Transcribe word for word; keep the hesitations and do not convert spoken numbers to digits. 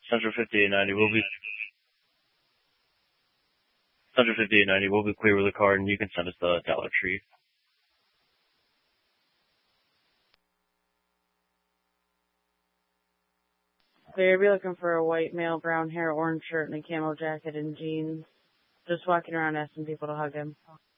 Central fifty-eight ninety will be Central fifty-eight ninety will be clear with the card, and you can send us the Dollar Tree. So you'll be looking for a white male, brown hair, orange shirt, and a camo jacket and jeans. Just walking around asking people to hug him.